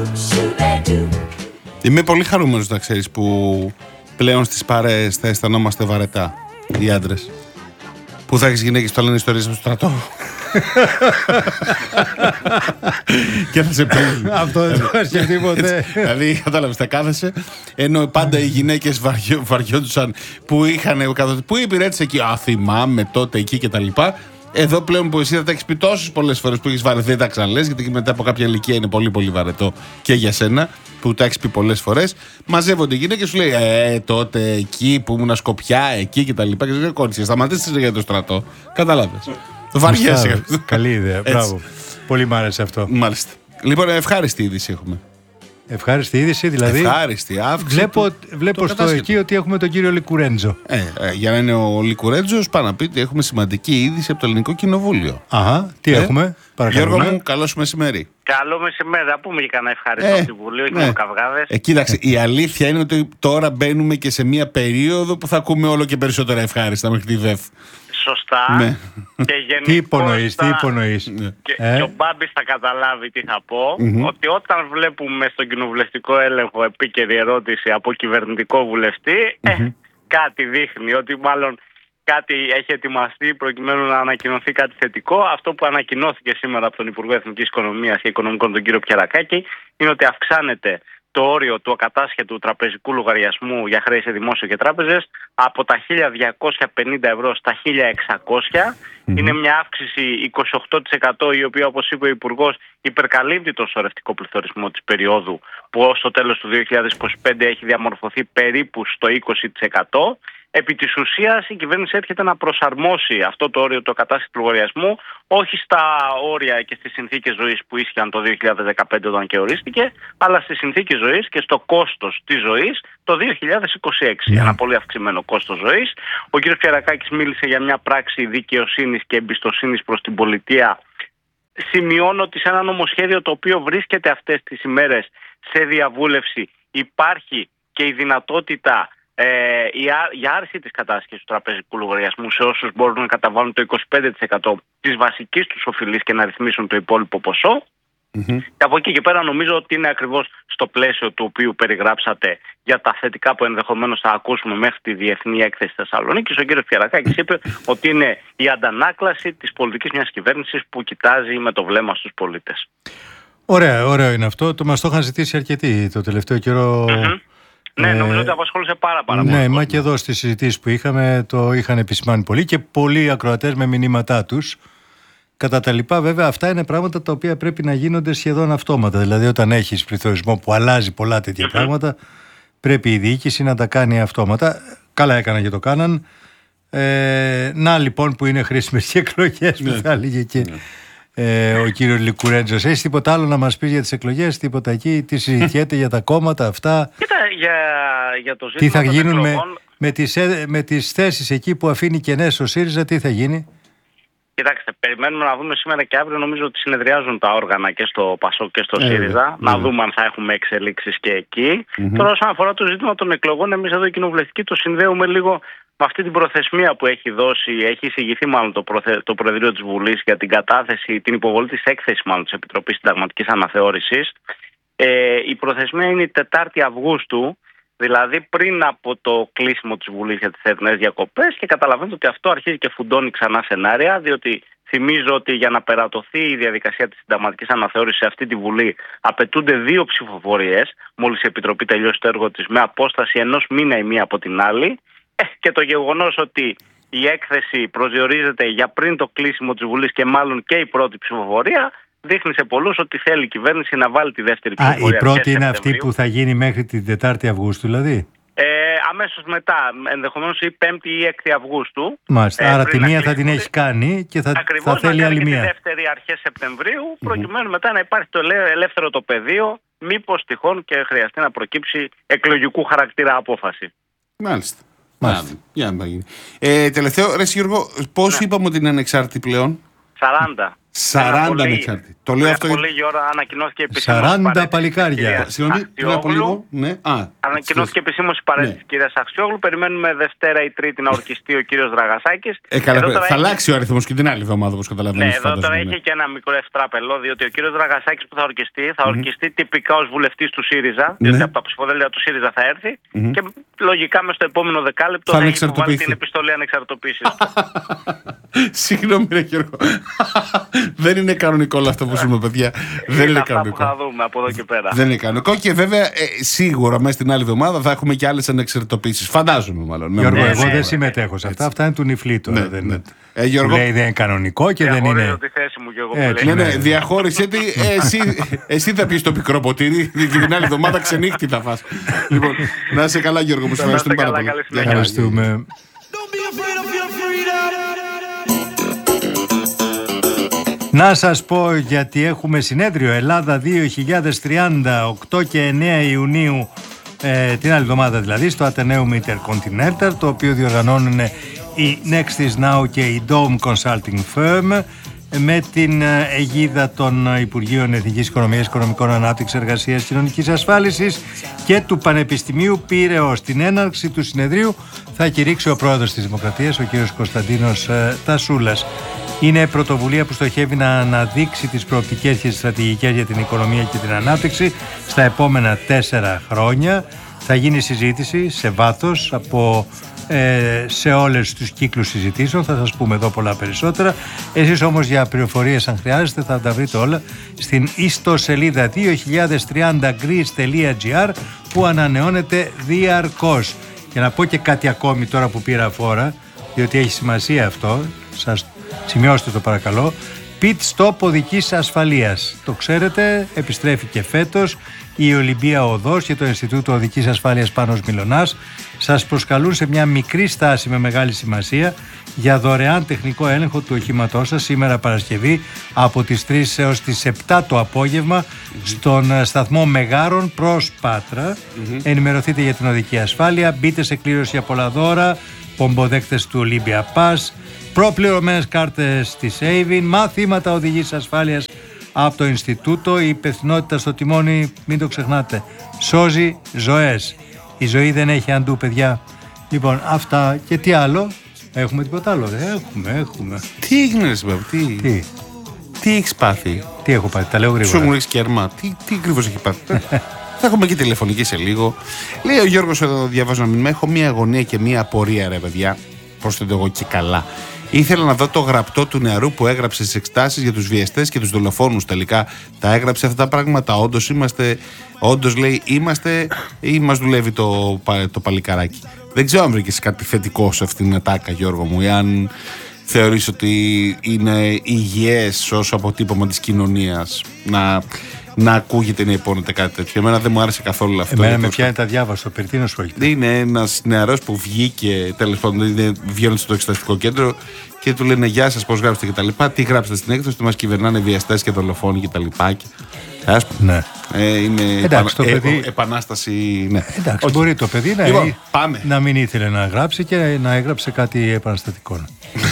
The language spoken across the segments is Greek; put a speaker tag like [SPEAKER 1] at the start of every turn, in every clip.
[SPEAKER 1] Είμαι πολύ χαρούμενος να ξέρεις που πλέον στις παρέες θα αισθανόμαστε βαρετά οι άντρες. Που θα έχεις γυναίκες που θα λένε ιστορίες από το στρατό. Και θα σε πει.
[SPEAKER 2] Αυτό δεν θα σκεφτεί ποτέ.
[SPEAKER 1] Δηλαδή, κατάλαβες, θα κάθεσαι. Ενώ πάντα οι γυναίκες βαριόντουσαν που υπηρέτησε εκεί. Α, θυμάμαι τότε εκεί κτλ. Εδώ πλέον που εσύ θα τα έχεις πει τόσες πολλές φορές που έχεις βαρεθεί, δεν τα ξαναλες, γιατί μετά από κάποια ηλικία είναι πολύ πολύ βαρετό και για σένα που τα έχεις πει πολλές φορές. Μαζεύονται οι γυναίκες και σου λέει τότε εκεί που ήμουν Σκοπιά, εκεί κτλ. Και σου λέει κόντισε, σταματήστε για το στρατό. Κατάλαβες. Βαριέσαι.
[SPEAKER 2] Καλή ιδέα. Μπράβο. Πολύ μ' άρεσε αυτό.
[SPEAKER 1] Μάλιστα. Λοιπόν, ευχάριστη είδηση έχουμε.
[SPEAKER 2] Ευχάριστη είδηση, δηλαδή.
[SPEAKER 1] Ευχάριστη αύξηση.
[SPEAKER 2] Βλέπω στο εκεί ότι έχουμε τον κύριο Λικουρέντζο.
[SPEAKER 1] Για να είναι ο Λικουρέντζος, πάνω να πείτε, έχουμε σημαντική είδηση από το Ελληνικό Κοινοβούλιο.
[SPEAKER 2] Αχα, τι έχουμε, παρακαλώ.
[SPEAKER 1] Γιώργο μου, καλό μεσημέρι.
[SPEAKER 3] Καλό μεσημέρι, θα πούμε και κανένα ευχαριστώ από την Βουλή, όχι μόνο καυγάδες.
[SPEAKER 1] Κοίταξε, η αλήθεια είναι ότι τώρα μπαίνουμε και σε μια περίοδο που θα ακούμε όλο και περισσότερα ευχάριστα μέχρι τη ΔΕΦ.
[SPEAKER 3] Σωστά.
[SPEAKER 1] Ναι.
[SPEAKER 3] Και
[SPEAKER 2] τι υπονοείς.
[SPEAKER 3] Ναι. Και ο Μπάμπης θα καταλάβει τι θα πω. Ότι όταν βλέπουμε στον κοινοβουλευτικό έλεγχο επίκαιρη ερώτηση από κυβερνητικό βουλευτή, κάτι δείχνει ότι μάλλον κάτι έχει ετοιμαστεί προκειμένου να ανακοινωθεί κάτι θετικό. Αυτό που ανακοινώθηκε σήμερα από τον Υπουργό Εθνικής Οικονομίας και Οικονομικών, τον κύριο Πιερακάκη, είναι ότι αυξάνεται το όριο του ακατάσχετου τραπεζικού λογαριασμού για χρέη σε δημόσιο και τράπεζες από τα 1.250 ευρώ στα 1.600. Είναι μια αύξηση 28%, η οποία, όπως είπε ο Υπουργός, υπερκαλύπτει το σωρευτικό πληθωρισμό της περίοδου που ως το τέλος του 2025 έχει διαμορφωθεί περίπου στο 20%. Επί της ουσίας η κυβέρνηση έρχεται να προσαρμόσει αυτό το όριο του ακατάσχετου λογαριασμού όχι στα όρια και στις συνθήκες ζωής που ίσχυαν το 2015 όταν και ορίστηκε, αλλά στις συνθήκες ζωής και στο κόστος της ζωής το 2026. Ένα πολύ αυξημένο κόστος ζωής. Ο κ. Πιερακάκης μίλησε για μια πράξη δικαιοσύνης και εμπιστοσύνης προς την πολιτεία. Σημειώνω ότι σε ένα νομοσχέδιο το οποίο βρίσκεται αυτές τις ημέρες σε διαβούλευση υπάρχει και η δυνατότητα για άρση της κατάσχεσης του τραπεζικού λογαριασμού σε όσους μπορούν να καταβάλουν το 25% της βασικής τους οφειλής και να ρυθμίσουν το υπόλοιπο ποσό. Και από εκεί και πέρα νομίζω ότι είναι ακριβώς στο πλαίσιο του οποίου περιγράψατε για τα θετικά που ενδεχομένως θα ακούσουμε μέχρι τη Διεθνή Έκθεση Θεσσαλονίκης. Ο κ. Πιερακάκης είπε ότι είναι η αντανάκλαση της πολιτικής μιας κυβέρνησης που κοιτάζει με το βλέμμα στους πολίτες.
[SPEAKER 2] Ωραίο είναι αυτό. Μας το είχαν ζητήσει αρκετοί το τελευταίο καιρό.
[SPEAKER 3] Ναι, νομίζω ότι απασχόλησε πάρα πολύ.
[SPEAKER 2] Ναι, μα και εδώ στις συζητήσεις που είχαμε το είχαν επισημάνει πολύ και πολλοί ακροατές με μηνύματά τους. Κατά τα λοιπά, βέβαια, αυτά είναι πράγματα τα οποία πρέπει να γίνονται σχεδόν αυτόματα. Δηλαδή, όταν έχεις πληθωρισμό που αλλάζει πολλά τέτοια πράγματα, πρέπει η διοίκηση να τα κάνει αυτόματα. Καλά έκαναν και το κάναν. Να λοιπόν που είναι χρήσιμες οι εκλογές, που θα έλεγε και ο κύριος Λικουρέντζος. Έχεις τίποτα άλλο να μας πεις για τις εκλογές, τίποτα εκεί, τι συζητιέται για τα κόμματα αυτά?
[SPEAKER 3] Κοίτα, για το ζήτημα
[SPEAKER 2] τι θα γίνουν
[SPEAKER 3] εκλογών,
[SPEAKER 2] με τις θέσεις εκεί που αφήνει κενές ο ΣΥΡΙΖΑ, τι θα γίνει?
[SPEAKER 3] Κοιτάξτε, περιμένουμε να δούμε σήμερα και αύριο. Νομίζω ότι συνεδριάζουν τα όργανα και στο ΠΑΣΟΚ και στο ΣΥΡΙΖΑ. Να δούμε αν θα έχουμε εξελίξεις και εκεί. Τώρα, όσον αφορά το ζήτημα των εκλογών, εμείς εδώ οι κοινοβουλευτικοί το συνδέουμε λίγο με αυτή την προθεσμία που έχει εισηγηθεί μάλλον το Προεδρείο της Βουλής για την κατάθεση, την υποβολή της έκθεσης μάλλον της Επιτροπής Συνταγματικής Αναθεώρησης. Η προθεσμία είναι η 4η Αυγούστου. Δηλαδή πριν από το κλείσιμο της Βουλής για τις θερινές διακοπές, και καταλαβαίνετε ότι αυτό αρχίζει και φουντώνει ξανά σενάρια, διότι θυμίζω ότι για να περατωθεί η διαδικασία της συνταγματικής αναθεώρησης σε αυτή τη Βουλή απαιτούνται 2 ψηφοφορίες, μόλις η Επιτροπή τελειώσει το έργο της, με απόσταση 1 μήνα η μία από την άλλη. Και το γεγονός ότι η έκθεση προσδιορίζεται για πριν το κλείσιμο της Βουλής και μάλλον και η πρώτη ψηφοφορία, δείχνει σε πολλούς ότι θέλει η κυβέρνηση να βάλει τη δεύτερη ψηφοφορία.
[SPEAKER 2] Η πρώτη είναι αυτή που θα γίνει μέχρι την 4η Αυγούστου, δηλαδή.
[SPEAKER 3] Αμέσως μετά, ενδεχομένως η 5η ή 6η Αυγούστου.
[SPEAKER 2] Μάλιστα. Άρα τη μία θα την έχει κάνει και θα θέλει άλλη μία.
[SPEAKER 3] Τη δεύτερη αρχές Σεπτεμβρίου, προκειμένου μετά να υπάρχει το ελεύθερο το πεδίο, μήπως τυχόν και χρειαστεί να προκύψει εκλογικού χαρακτήρα απόφαση.
[SPEAKER 1] Μάλιστα. Για να γίνει. Τελευταίο, ρε Γιώργο, πώς είπαμε ότι είναι ανεξάρτητη πλέον?
[SPEAKER 3] 40.
[SPEAKER 1] 40 ανεξάρτητοι. Το λέω αυτό.
[SPEAKER 3] Πολύ ώρα ανακοινώθηκε επισήμως
[SPEAKER 2] 40 παλικάρια.
[SPEAKER 1] Συγγνώμη, πριν από λίγο. Ναι.
[SPEAKER 3] Ανακοινώθηκε επισήμως η παρέτηση της κυρίας Αξιόγλου. Περιμένουμε Δευτέρα ή Τρίτη να ορκιστεί ο κύριος Δραγασάκης.
[SPEAKER 1] Θα αλλάξει ο αριθμός και την άλλη εβδομάδα, όπως καταλαβαίνεις.
[SPEAKER 3] Ναι, εδώ τώρα είχε και ένα μικρό ευτράπελο, διότι ο κύριος Δραγασάκης που θα ορκιστεί τυπικά ως βουλευτής του ΣΥΡΙΖΑ, διότι από τα ψηφοδέλτια του ΣΥΡΙΖΑ θα έρθει και λογικά μες στο επόμενο δεκάλεπτο θα έχει υποβάλει την επιστολή ανεξαρτοποίησης.
[SPEAKER 1] Συγγνώμη, ρε Γιώργο. Δεν είναι κανονικό όλο αυτό που ζούμε, παιδιά. Δεν είναι κανονικό.
[SPEAKER 3] Θα δούμε από εδώ και πέρα.
[SPEAKER 1] Δεν είναι κανονικό και βέβαια σίγουρα μέσα στην άλλη εβδομάδα θα έχουμε και άλλες ανεξαρτητοποίησεις. Φαντάζομαι μάλλον.
[SPEAKER 2] Γιώργο, εγώ δεν συμμετέχω σε αυτά. Αυτά είναι του νυφλή τώρα.
[SPEAKER 1] Γιώργο,
[SPEAKER 2] λέει δεν είναι κανονικό και δεν είναι.
[SPEAKER 3] Τη θέση μου και εγώ.
[SPEAKER 1] Ναι, διαχώρισε τη. Εσύ θα πεις το πικρό ποτήρι και την άλλη εβδομάδα ξενύχτη θα φας. Λοιπόν, να είσαι καλά, Γιώργο, μου ευχαριστούμε πάρα πολύ.
[SPEAKER 2] Ευχαριστούμε. Να σας πω, γιατί έχουμε συνέδριο Ελλάδα 2030 8 και 9 Ιουνίου την άλλη εβδομάδα δηλαδή στο Atheneum Intercontinental, το οποίο διοργανώνουν η Next is Now και η Dome Consulting Firm με την αιγίδα των Υπουργείων Εθνικής Οικονομίας, Οικονομικών Ανάπτυξης, Εργασίας, Κοινωνικής Ασφάλισης και του Πανεπιστημίου Πειραιώς. Την έναρξη του συνεδρίου θα κηρύξει ο πρόεδρος της Δημοκρατίας, ο κ. Κωνσταντίνος Τασούλας. Είναι πρωτοβουλία που στοχεύει να αναδείξει τις προοπτικές και τις στρατηγικές για την οικονομία και την ανάπτυξη στα επόμενα 4 χρόνια. Θα γίνει συζήτηση σε βάθος σε όλες τους κύκλους συζητήσεων. Θα σας πούμε εδώ πολλά περισσότερα. Εσείς όμως για πληροφορίες, αν χρειάζεστε, θα τα βρείτε όλα στην ιστοσελίδα 2030greece.gr που ανανεώνεται διαρκώς. Και να πω και κάτι ακόμη τώρα που πήρα φόρα, διότι έχει σημασία αυτό, σας σημειώστε το παρακαλώ. Pit Stop Οδικής Ασφαλείας. Το ξέρετε, επιστρέφει και φέτος η Ολυμπία Οδός και το Ινστιτούτο Οδικής Ασφάλειας Πάνος Μιλωνάς σας προσκαλούν σε μια μικρή στάση με μεγάλη σημασία για δωρεάν τεχνικό έλεγχο του οχήματός σας σήμερα Παρασκευή από τις 3 έως τις 7 το απόγευμα στον σταθμό Μεγάρων προς Πάτρα. Ενημερωθείτε για την οδική ασφάλεια, μπείτε σε κλήρωση για πολλά δώρα, πομποδέκτες του Olympia Pass, προπληρωμένες κάρτες της Avin, μαθήματα οδηγής ασφάλειας από το Ινστιτούτο. Η υπευθυνότητα στο τιμόνι, μην το ξεχνάτε, σώζει ζωές. Η ζωή δεν έχει αντού, παιδιά. Λοιπόν, αυτά και τι άλλο. Έχουμε τίποτα άλλο? Έχουμε.
[SPEAKER 1] Τι έγινε, ρε Σιμπάβη, τι έχεις πάθει?
[SPEAKER 2] Τι έχω πάθει, τα λέω γρήγορα.
[SPEAKER 1] Σου μου ρίξεις κέρμα, τι ακριβώς έχει πάθει? Θα έχουμε και τηλεφωνική σε λίγο. Λέει ο Γιώργος εδώ, διαβάζω να μην έχω μία αγωνία και μία απορία, ρε παιδιά. Πρόσθετο εγώ και καλά. Ήθελα να δω το γραπτό του νεαρού που έγραψε στις εξτάσεις για τους βιαστές και τους δολοφόνους. Τελικά τα έγραψε αυτά τα πράγματα. Όντως λέει είμαστε ή μας δουλεύει το παλικαράκι? Δεν ξέρω αν βρήκες κάτι θετικό σε αυτήν την ατάκα, Γιώργο μου, εάν θεωρείς ότι είναι υγιές ως αποτύπωμα της κοινωνίας να ακούγεται, να υπόνεται κάτι τέτοιο. Εμένα δεν μου άρεσε καθόλου αυτό.
[SPEAKER 2] Εμένα με πιάνει τα διάβαστο. Περί τίνος πρόκειται?
[SPEAKER 1] Είναι ένας νεαρός που βγήκε, τέλος πάντων, βγαίνει στο εξεταστικό κέντρο και του λένε γεια σας, πώς γράψετε και τα λοιπά. Τι γράψετε στην έκδοση? Του μας κυβερνάνε βιαστές και δολοφόνοι και τα λοιπά. Ναι. Είναι
[SPEAKER 2] εντάξει, το παιδί...
[SPEAKER 1] επανάσταση. Ναι.
[SPEAKER 2] Εντάξει, μπορεί το παιδί να μην ήθελε να γράψει και να έγραψε κάτι επαναστατικό.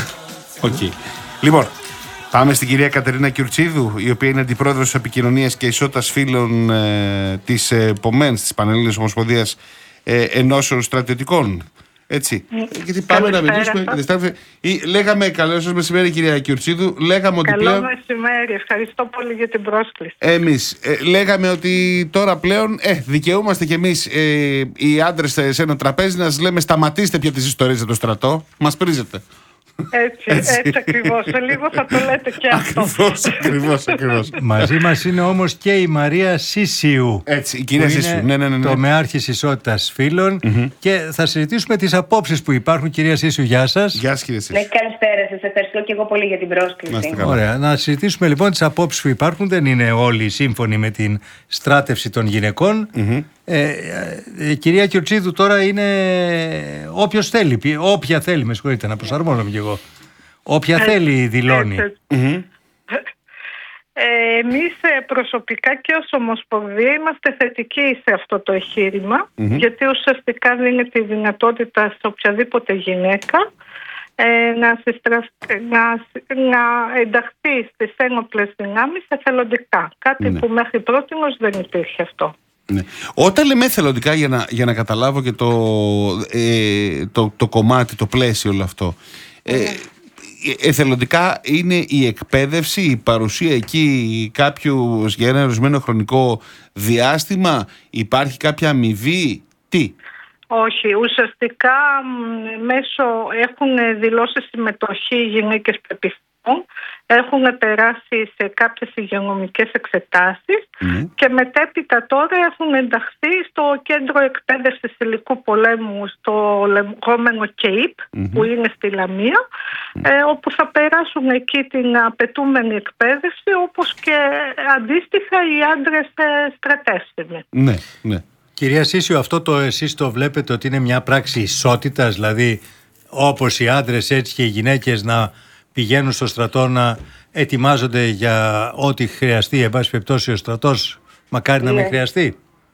[SPEAKER 1] Λοιπόν, πάμε στην κυρία Κατερίνα Κιουρτσίδου, η οποία είναι αντιπρόεδρος Επικοινωνίας και Ισότητας Φύλων της ΠΟΜΕΝ, της Πανελλήνιας Ομοσπονδίας Ενώσεων Στρατιωτικών. Έτσι. Γιατί πάμε να μιλήσουμε. Λέγαμε, καλό σας μεσημέρι, κυρία Κιουρτσίδου. Καλό
[SPEAKER 4] μεσημέρι, ευχαριστώ πολύ για την πρόσκληση.
[SPEAKER 1] Εμείς λέγαμε ότι τώρα πλέον δικαιούμαστε κι εμείς οι άντρες σε ένα τραπέζι να σας λέμε σταματήστε πια τις ιστορίες για το στρατό. Μας πρίζετε.
[SPEAKER 4] Έτσι ακριβώς. Σε λίγο θα το λέτε και αυτό.
[SPEAKER 1] Ακριβώς.
[SPEAKER 2] Μαζί μας είναι όμως και η Μαρία Σίσιου.
[SPEAKER 1] Έτσι, η κυρία Σίσιου. Ναι.
[SPEAKER 2] Τομεάρχης Ισότητας Φύλων. Και θα συζητήσουμε τις απόψεις που υπάρχουν. Κυρία Σίσιου, γεια σας.
[SPEAKER 1] Γεια σας, κυρία Σίσιου.
[SPEAKER 5] Καλησπέρα σας. Ευχαριστώ και εγώ πολύ για την πρόσκληση.
[SPEAKER 2] Ωραία. Να συζητήσουμε λοιπόν τις απόψεις που υπάρχουν. Δεν είναι όλοι σύμφωνοι με την στράτευση των γυναικών. Κυρία Κιουρτσίδου, τώρα είναι όποιος θέλει, όποια θέλει, με συγχωρείτε, να προσαρμόνομαι κι εγώ. Όποια θέλει δηλώνει.
[SPEAKER 4] Εμείς προσωπικά και ως Ομοσπονδία είμαστε θετικοί σε αυτό το εγχείρημα, γιατί ουσιαστικά δίνει τη δυνατότητα σε οποιαδήποτε γυναίκα να ενταχθεί στις ένοπλες δυνάμεις εθελοντικά. Κάτι που μέχρι πρότινος δεν υπήρχε αυτό.
[SPEAKER 1] Ναι. Όταν λέμε εθελοντικά, για να καταλάβω και το κομμάτι, το πλαίσιο όλο αυτό, εθελοντικά είναι η εκπαίδευση, η παρουσία εκεί κάποιου για ένα ορισμένο χρονικό διάστημα, υπάρχει κάποια αμοιβή, τι?
[SPEAKER 4] Όχι, ουσιαστικά έχουν δηλώσει συμμετοχή γυναίκες πεπιθών, έχουν περάσει σε κάποιες υγειονομικές εξετάσεις και μετέπειτα τώρα έχουν ενταχθεί στο κέντρο εκπαίδευσης υλικού πολέμου, στο λεγόμενο ΚΕΙΠ, που είναι στη Λαμία, όπου θα περάσουν εκεί την απαιτούμενη εκπαίδευση, όπως και αντίστοιχα οι άντρες στρατεύσιμοι.
[SPEAKER 1] Ναι, ναι.
[SPEAKER 2] Κυρία Σίσιο, αυτό εσείς το βλέπετε ότι είναι μια πράξη ισότητας, δηλαδή όπως οι άντρες έτσι και οι γυναίκες να πηγαίνουν στο στρατό, να ετοιμάζονται για ό,τι χρειαστεί, εν πάση περιπτώσει ο στρατός, μακάρι να μην χρειαστεί?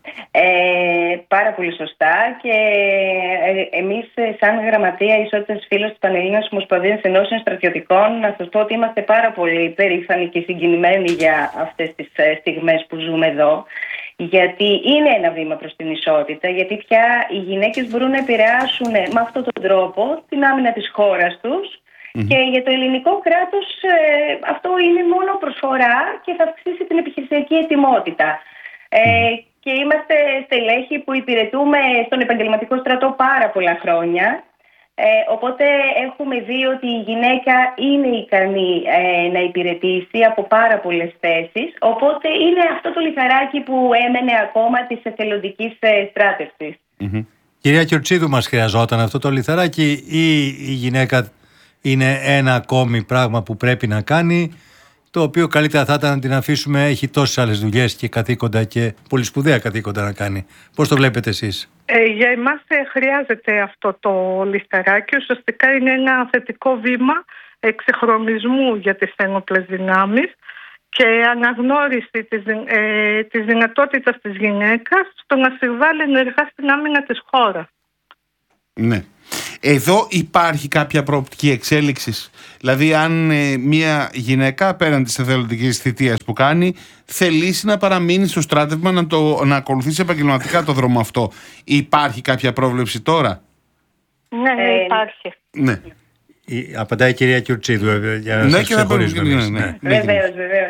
[SPEAKER 5] Πάρα πολύ σωστά, και εμείς σαν Γραμματεία Ισότητας Φύλων της Πανελλήνιας Ομοσπονδίας Ενώσεων Στρατιωτικών, να σας πω ότι είμαστε πάρα πολύ περήφανοι και συγκινημένοι για αυτές τις στιγμές που ζούμε εδώ, γιατί είναι ένα βήμα προς την ισότητα, γιατί πια οι γυναίκες μπορούν να επηρεάσουν με αυτόν τον τρόπο την άμυνα της χώρας τους. Και για το ελληνικό κράτος αυτό είναι μόνο προσφορά και θα αυξήσει την επιχειρησιακή ετοιμότητα. Και είμαστε στελέχοι που υπηρετούμε στον επαγγελματικό στρατό πάρα πολλά χρόνια. Οπότε έχουμε δει ότι η γυναίκα είναι ικανή να υπηρετήσει από πάρα πολλές θέσεις. Οπότε είναι αυτό το λιθαράκι που έμενε ακόμα της εθελοντικής στράτευσης.
[SPEAKER 2] Κυρία Κιορτσίδου, μας χρειαζόταν αυτό το λιθαράκι ή η γυναίκα είναι ένα ακόμη πράγμα που πρέπει να κάνει, το οποίο καλύτερα θα ήταν να την αφήσουμε, έχει τόσες άλλες δουλειές και καθήκοντα και πολύ σπουδαία καθήκοντα να κάνει? Πώς το βλέπετε εσείς?
[SPEAKER 4] Για εμάς χρειάζεται αυτό το λιθαράκι. Ουσιαστικά είναι ένα θετικό βήμα εξυγχρονισμού για τις ένοπλες δυνάμεις και αναγνώριση της δυνατότητας της γυναίκας στο να συμβάλλει ενεργά στην άμυνα της χώρας.
[SPEAKER 1] Ναι. Εδώ υπάρχει κάποια προοπτική εξέλιξης? Δηλαδή, αν μια γυναίκα πέραν της εθελοντικής θητείας που κάνει θελήσει να παραμείνει στο στράτευμα, να ακολουθήσει επαγγελματικά το δρόμο αυτό, υπάρχει κάποια πρόβλεψη τώρα?
[SPEAKER 4] Ναι, υπάρχει.
[SPEAKER 1] Ναι.
[SPEAKER 2] Απαντάει η κυρία Κιουρτσίδου για να σας ξεχωρίσουμε.
[SPEAKER 5] Βεβαίως.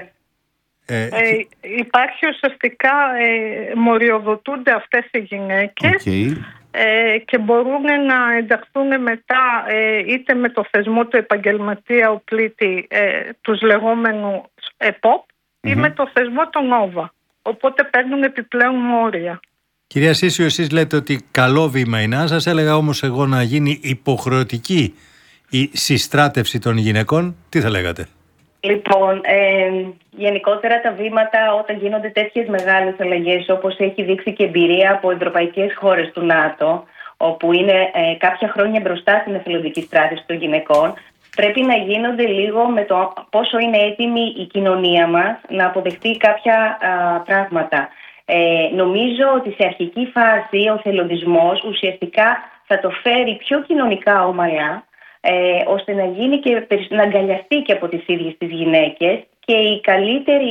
[SPEAKER 4] Υπάρχει ουσιαστικά, μοριοδοτούνται αυτές οι γυναίκες. Και μπορούν να ενταχθούν μετά είτε με το θεσμό του επαγγελματία οπλίτη, τους λεγόμενους ΕΠΟΠ, ή με το θεσμό των ΟΒΑ. Οπότε παίρνουν επιπλέον μόρια.
[SPEAKER 2] Κυρία Σίσιο, εσείς λέτε ότι καλό βήμα είναι. Αν σας έλεγα όμως εγώ να γίνει υποχρεωτική η συστράτευση των γυναικών, τι θα λέγατε?
[SPEAKER 5] Λοιπόν, γενικότερα τα βήματα όταν γίνονται τέτοιες μεγάλες αλλαγές, όπως έχει δείξει και εμπειρία από ευρωπαϊκές χώρες του ΝΑΤΟ, όπου είναι κάποια χρόνια μπροστά στην εθελοντική στράτευση των γυναικών, πρέπει να γίνονται λίγο με το πόσο είναι έτοιμη η κοινωνία μας να αποδεχτεί κάποια πράγματα. Νομίζω ότι σε αρχική φάση ο εθελοντισμός ουσιαστικά θα το φέρει πιο κοινωνικά ομαλά, ώστε να γίνει και να αγκαλιαστεί και από τις ίδιες τις γυναίκες, και η καλύτερη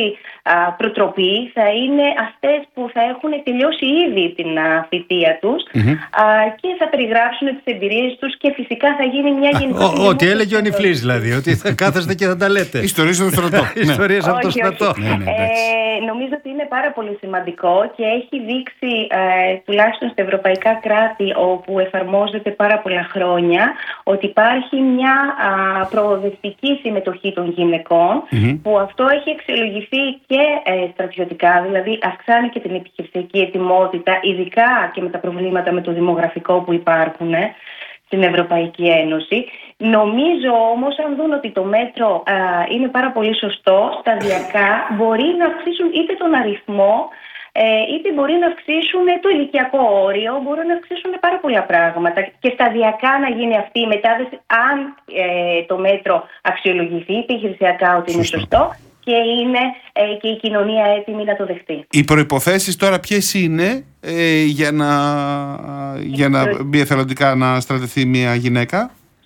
[SPEAKER 5] προτροπή θα είναι αυτές που θα έχουν τελειώσει ήδη την θητεία τους και θα περιγράψουν τις εμπειρίες τους, και φυσικά θα γίνει μια γενική...
[SPEAKER 2] Ό,τι έλεγε ο Νιφλής, δηλαδή, ότι θα κάθεστε και θα τα λέτε.
[SPEAKER 1] Ιστορίες από το στρατό.
[SPEAKER 2] Ιστορίες από το στρατό.
[SPEAKER 5] Νομίζω ότι είναι πάρα πολύ σημαντικό και έχει δείξει, τουλάχιστον στα ευρωπαϊκά κράτη όπου εφαρμόζεται πάρα πολλά χρόνια, ότι υπάρχει μια προοδευτική συμμετοχή των γυναικών, που αυτό έχει αξιολογηθεί και στρατιωτικά, δηλαδή αυξάνει και την επιχειρησιακή ετοιμότητα, ειδικά και με τα προβλήματα με το δημογραφικό που υπάρχουν στην Ευρωπαϊκή Ένωση. Νομίζω όμως, αν δουν ότι το μέτρο είναι πάρα πολύ σωστό, σταδιακά μπορεί να αυξήσουν είτε τον αριθμό, είτε μπορεί να αυξήσουν το ηλικιακό όριο, μπορούν να αυξήσουν πάρα πολλά πράγματα και σταδιακά να γίνει αυτή η μετάδοση, αν το μέτρο αξιολογηθεί επιχειρησιακά ότι είναι σωστό και είναι και η κοινωνία έτοιμη να το δεχτεί.
[SPEAKER 1] Οι προϋποθέσεις τώρα ποιες είναι για να μπει εθελοντικά να στρατευτεί μια γυναίκα?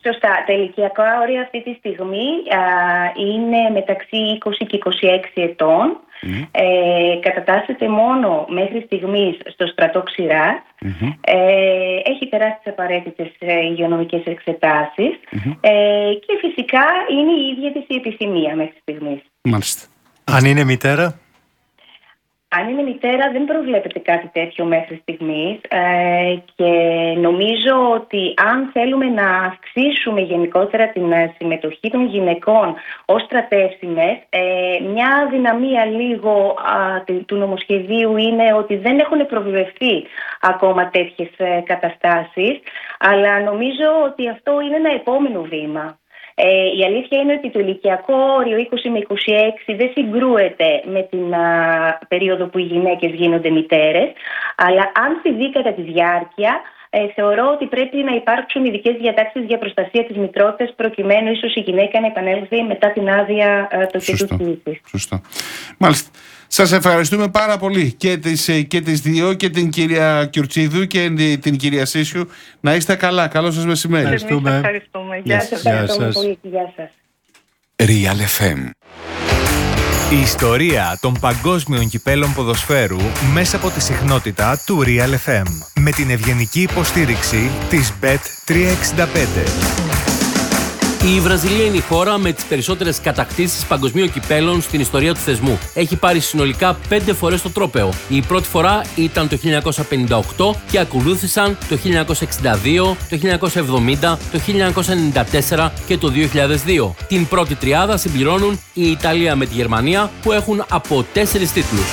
[SPEAKER 5] Σωστά. Τα ηλικιακά όρια αυτή τη στιγμή είναι μεταξύ 20 και 26 ετών. Κατατάσσεται μόνο μέχρι στιγμής στο στρατό Ξηράς. Έχει περάσει τις απαραίτητες υγειονομικές εξετάσεις και φυσικά είναι η ίδια της η επιθυμία μέχρι στιγμής.
[SPEAKER 1] Μάλιστα.
[SPEAKER 2] Αν είναι μητέρα?
[SPEAKER 5] Αν είναι μητέρα δεν προβλέπεται κάτι τέτοιο μέχρι στιγμής και νομίζω ότι αν θέλουμε να αυξήσουμε γενικότερα την συμμετοχή των γυναικών ως στρατεύσιμες, μια αδυναμία λίγο του νομοσχεδίου είναι ότι δεν έχουν προβλεφθεί ακόμα τέτοιες καταστάσεις, αλλά νομίζω ότι αυτό είναι ένα επόμενο βήμα. Η αλήθεια είναι ότι το ηλικιακό όριο 20 με 26 δεν συγκρούεται με την περίοδο που οι γυναίκες γίνονται μητέρες, αλλά αν συμβεί κατά τη διάρκεια, θεωρώ ότι πρέπει να υπάρξουν ειδικές διατάξεις για προστασία της μητρότητας, προκειμένου ίσως η γυναίκα να επανέλθει μετά την άδεια του τίτλου της.
[SPEAKER 1] Σωστό. Μάλιστα. Σας ευχαριστούμε πάρα πολύ και τις δύο, και την κυρία Κιουρτσίδου και την κυρία Σίσιου. Να είστε καλά. Καλό σας μεσημέρι.
[SPEAKER 4] Ευχαριστούμε.
[SPEAKER 5] Γεια σας. Ευχαριστούμε πολύ. Γεια σας.
[SPEAKER 6] Real FM. Η ιστορία των παγκόσμιων κυπέλων ποδοσφαίρου μέσα από τη συχνότητα του Real FM. Με την ευγενική υποστήριξη της Bet365.
[SPEAKER 7] Η Βραζιλία είναι η χώρα με τις περισσότερες κατακτήσεις παγκοσμίων κυπέλων στην ιστορία του θεσμού. Έχει πάρει συνολικά 5 φορές το τρόπαιο. Η πρώτη φορά ήταν το 1958 και ακολούθησαν το 1962, το 1970, το 1994 και το 2002. Την πρώτη τριάδα συμπληρώνουν η Ιταλία με τη Γερμανία που έχουν από 4 τίτλους.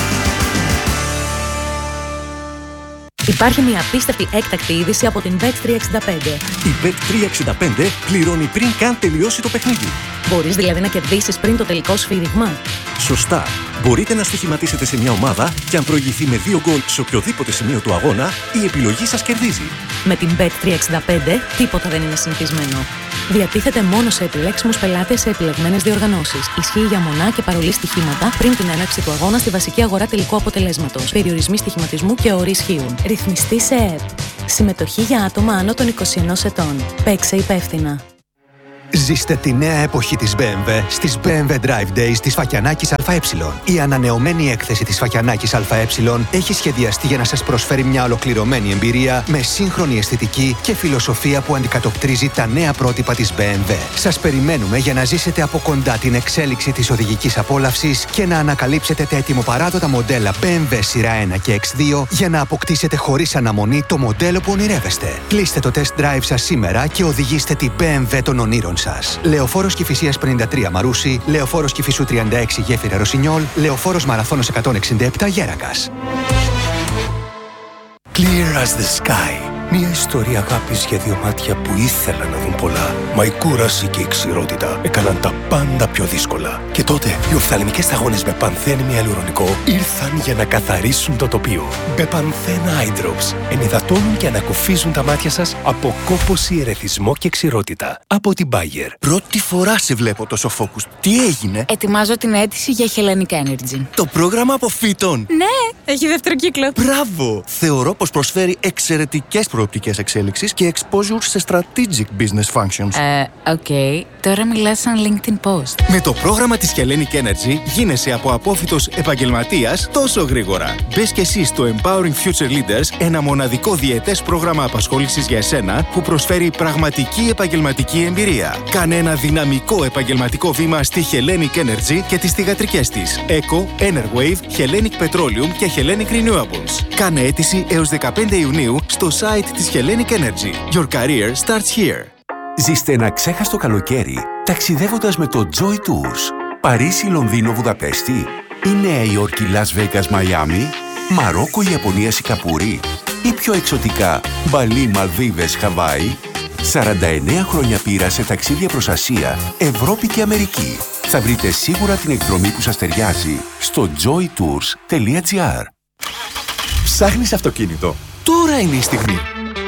[SPEAKER 8] Υπάρχει μια απίστευτη έκτακτη είδηση από την Bet365.
[SPEAKER 9] Η Bet365 πληρώνει πριν καν τελειώσει το παιχνίδι.
[SPEAKER 8] Μπορείς δηλαδή να κερδίσεις πριν το τελικό σφύριγμα.
[SPEAKER 9] Σωστά. Μπορείτε να στοιχηματίσετε σε μια ομάδα και αν προηγηθεί με 2 γκολ σε οποιοδήποτε σημείο του αγώνα, η επιλογή σας κερδίζει.
[SPEAKER 8] Με την Bet365 τίποτα δεν είναι συνηθισμένο. Διατίθεται μόνο σε επιλέξιμους πελάτες σε επιλεγμένες διοργανώσεις. Ισχύει για μονά και παρολί στοιχήματα πριν την έναρξη του αγώνα στη βασική αγορά τελικού αποτελέσματος. Περιορισμοί στοιχηματισμού και όροι ισχύουν. Ρυθμιστή σε ΕΕΠ. Συμμετοχή για άτομα άνω των 21 ετών. Παίξε υπεύθυνα.
[SPEAKER 10] Ζήστε τη νέα εποχή της BMW στις BMW Drive Days της Φακιανάκης ΑΕ. Η ανανεωμένη έκθεση της Φακιανάκης ΑΕ έχει σχεδιαστεί για να σας προσφέρει μια ολοκληρωμένη εμπειρία με σύγχρονη αισθητική και φιλοσοφία που αντικατοπτρίζει τα νέα πρότυπα της BMW. Σας περιμένουμε για να ζήσετε από κοντά την εξέλιξη της οδηγικής απόλαυσης και να ανακαλύψετε τα ετοιμοπαράδοτα μοντέλα BMW σειρά 1 και X2 για να αποκτήσετε χωρίς αναμονή το μοντέλο που ονειρεύεστε. Κλείστε το test drive σας σήμερα και οδηγήστε την BMW των ονείρων σας. Λεωφόρος Κηφισίας 53 Μαρούσι, Λεωφόρος Κηφισού 36 Γέφυρα Ρωσινιόλ, Λεωφόρος Μαραθώνος 167 Γέρακας.
[SPEAKER 9] Clear as the sky. Μια ιστορία αγάπης για 2 μάτια που ήθελαν να δουν πολλά. Μα η κούραση και η ξηρότητα έκαναν τα πάντα πιο δύσκολα. Και τότε οι οφθαλμικές σταγόνες με πανθένη αλουρονικό ήρθαν για να καθαρίσουν το τοπίο. Μπεπανθέν Eye Drops ενυδατώνουν και ανακουφίζουν τα μάτια σας από κόπωση, ερεθισμό και ξηρότητα. Από την Bayer.
[SPEAKER 10] Πρώτη φορά σε βλέπω τόσο focus. Τι έγινε?
[SPEAKER 11] Ετοιμάζω την αίτηση για Hellenic Energy.
[SPEAKER 10] Το πρόγραμμα αποφύτων.
[SPEAKER 11] Ναι, έχει δεύτερο κύκλο.
[SPEAKER 10] Μπράβο! Θεωρώ πως προσφέρει εξαιρετικές προοπτικές εξέλιξης και exposure σε strategic business functions.
[SPEAKER 11] Οκ. Τώρα μιλάς σαν LinkedIn post.
[SPEAKER 10] Με το πρόγραμμα της Hellenic Energy γίνεσαι από απόφοιτος επαγγελματίας τόσο γρήγορα. Μπες και εσύ στο Empowering Future Leaders, ένα μοναδικό διετές πρόγραμμα απασχόλησης για εσένα που προσφέρει πραγματική επαγγελματική εμπειρία. Κάνε ένα δυναμικό επαγγελματικό βήμα στη Hellenic Energy και τις θυγατρικές της Eco, Enerwave, Hellenic Petroleum και Hellenic Renewables. Κάνε αίτηση έως 15 Ιουνίου στο site της Hellenic Energy. Your career starts here.
[SPEAKER 6] Ζήστε ένα ξέχαστο καλοκαίρι ταξιδεύοντας με το Joy Tours. Παρίσι, Λονδίνο, Βουδαπέστη ή Νέα Υόρκη, Las Vegas, Μαϊάμι, Μαρόκο, Ιαπωνία, Σιγκαπούρη ή πιο εξωτικά Μπαλί, Μαλδίβες, Χαβάη. 49 χρόνια πείρα σε ταξίδια προς Ασία, Ευρώπη και Αμερική. Θα βρείτε σίγουρα την εκδρομή που σας ταιριάζει στο joytours.gr.
[SPEAKER 9] Ψάχνεις αυτοκίνητο? Τώρα είναι η στιγμή.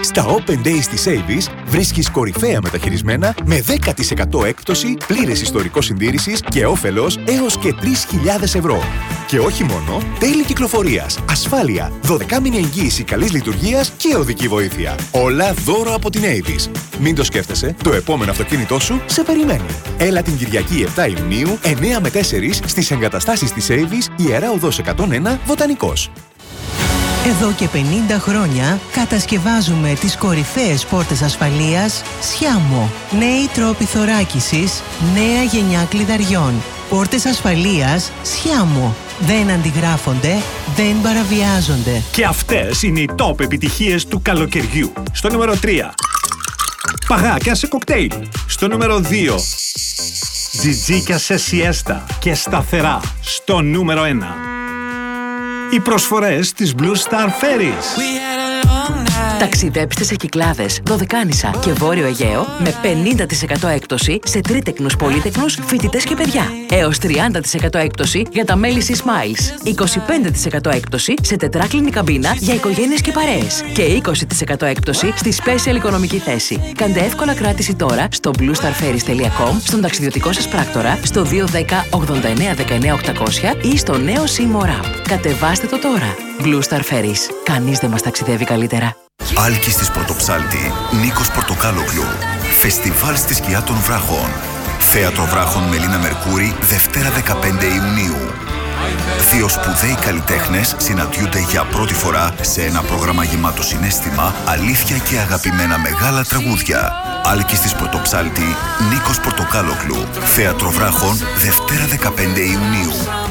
[SPEAKER 12] Στα Open Days της Avis βρίσκεις κορυφαία μεταχειρισμένα με 10% έκπτωση, πλήρες ιστορικό συντήρησης και όφελος έως και 3.000 ευρώ. Και όχι μόνο, τέλη κυκλοφορίας, ασφάλεια, 12μηνη εγγύηση καλής λειτουργίας και οδική βοήθεια. Όλα δώρο από την Avis. Μην το σκέφτεσαι, το επόμενο αυτοκίνητό σου σε περιμένει. Έλα την Κυριακή 7 Ιουνίου, 9 με 4 στις εγκαταστάσεις της Avis, Ιερά Οδός 101, Βοτανικός.
[SPEAKER 13] Εδώ και 50 χρόνια κατασκευάζουμε τις κορυφαίες πόρτες ασφαλείας Σιάμο. Νέοι τρόποι θωράκισης, νέα γενιά κλειδαριών. Πόρτες ασφαλείας Σιάμο. Δεν αντιγράφονται, δεν παραβιάζονται.
[SPEAKER 14] Και αυτές είναι οι top επιτυχίες του καλοκαιριού. Στο νούμερο 3. Παγάκια σε κοκτέιλ. Στο νούμερο 2. Τζιτζίκια σε σιέστα και σταθερά. Στο νούμερο 1. Οι προσφορές της Blue Star Ferries.
[SPEAKER 15] Ταξιδέψτε σε Κυκλάδες, Δωδεκάνησα και Βόρειο Αιγαίο με 50% έκπτωση σε τρίτεκνους, πολύτεκνους, φοιτητές και παιδιά. Έως 30% έκπτωση για τα μέλη Sea Smiles. 25% έκπτωση σε τετράκλινη καμπίνα για οικογένειες και παρέες. Και 20% έκπτωση στη Special οικονομική θέση. Κάντε εύκολα κράτηση τώρα στο bluestarferries.com, στον ταξιδιωτικό σας πράκτορα, στο 210 89 19 800 ή στο νέο Seymour App. Κατεβάστε το τώρα. Blue Star Ferries. Κανείς δεν μας ταξιδεύει καλύτερα.
[SPEAKER 16] Άλκης της Πρωτοψάλτη, Νίκος Πορτοκάλογλου. Φεστιβάλ στη σκιά των βράχων. Θέατρο Βράχων Μελίνα Μερκούρη, Δευτέρα 15 Ιουνίου. Δύο σπουδαίοι καλλιτέχνες συναντιούνται για πρώτη φορά σε ένα πρόγραμμα γεμάτο συναίσθημα, αλήθεια και αγαπημένα μεγάλα τραγούδια. Άλκης της Πρωτοψάλτη, Νίκος Πορτοκάλογλου. Θέατρο Βράχων, Δευτέρα 15 Ιουνίου.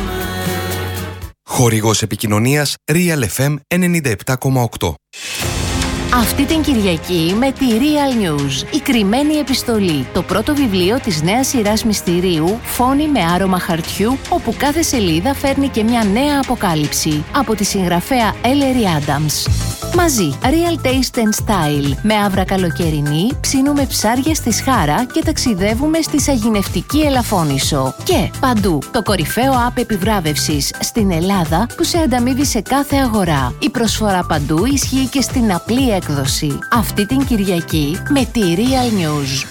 [SPEAKER 17] Χορηγός επικοινωνίας Real FM 97,8.
[SPEAKER 8] Αυτή την Κυριακή με τη Real News, η κρυμμένη επιστολή, το πρώτο βιβλίο της νέας σειράς μυστηρίου «Φόνοι με άρωμα χαρτιού», όπου κάθε σελίδα φέρνει και μια νέα αποκάλυψη, από τη συγγραφέα Ellery Adams. Μαζί, Real Taste and Style, με άβρα καλοκαιρινή, ψήνουμε ψάρια στη Σχάρα και ταξιδεύουμε στη Σαγηνευτική Ελαφώνησο. Και παντού, το κορυφαίο app επιβράβευσης στην Ελλάδα που σε ανταμείβει σε κάθε αγορά. Η προσφορά παντού ισχύει και στην απλή έκδοση. Αυτή την Κυριακή με τη Real News.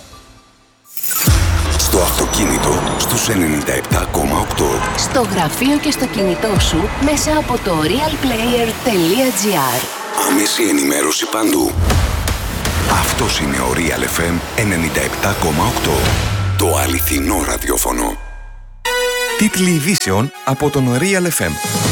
[SPEAKER 6] Στο αυτοκίνητο στους 97,8.
[SPEAKER 8] Στο γραφείο και στο κινητό σου μέσα από το realplayer.gr.
[SPEAKER 6] Άμεση ενημέρωση παντού. Αυτός είναι ο Real FM 97,8. Το αληθινό ραδιόφωνο.
[SPEAKER 17] Τίτλοι ειδήσεων από τον Real FM.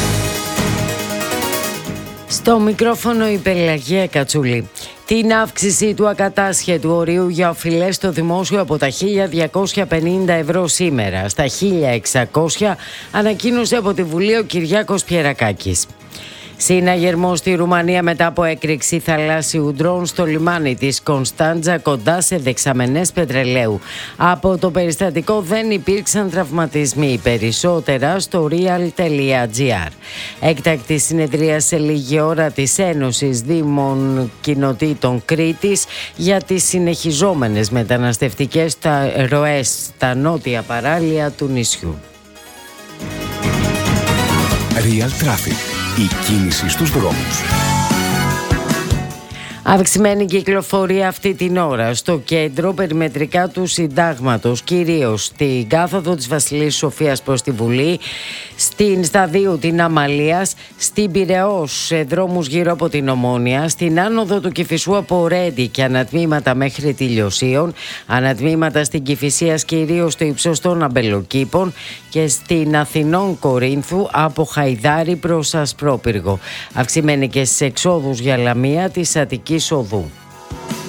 [SPEAKER 18] Στο μικρόφωνο η Πελαγία Κατσούλη. Την αύξηση του ακατάσχετου ορίου για οφειλές στο δημόσιο από τα 1.250 ευρώ σήμερα στα 1.600 ανακοίνωσε από τη Βουλή ο Κυριάκος Πιερακάκης. Συναγερμό στη Ρουμανία μετά από έκρηξη θαλάσσιου ντρόουν στο λιμάνι της Κωνσταντζα κοντά σε δεξαμενές πετρελαίου. Από το περιστατικό δεν υπήρξαν τραυματισμοί. Περισσότερα στο real.gr. Έκτακτη συνεδρία σε λίγη ώρα της Ένωσης Δήμων Κοινοτήτων Κρήτης για τις συνεχιζόμενες μεταναστευτικές ροές στα νότια παράλια του νησιού.
[SPEAKER 6] Real Traffic. Η κίνηση στους δρόμους.
[SPEAKER 18] Αυξημένη κυκλοφορία αυτή την ώρα στο κέντρο περιμετρικά του Συντάγματος, κυρίως στην κάθοδο της Βασιλής Σοφίας προς τη Βουλή, στην σταδίου την Αμαλίας, στην Πειραιώς σε δρόμους γύρω από την Ομόνια, στην άνοδο του Κηφισού από Ρέντι και ανατμήματα μέχρι τη Λιωσίων, ανατμήματα στην Κηφισίας κυρίως στο ύψος των Αμπελοκήπων και στην Αθηνών Κορίνθου από Χαϊδάρι προς Ασπρόπυργο. Αυξημένη και στις εξόδους για Λαμία της Αττικής Οδού.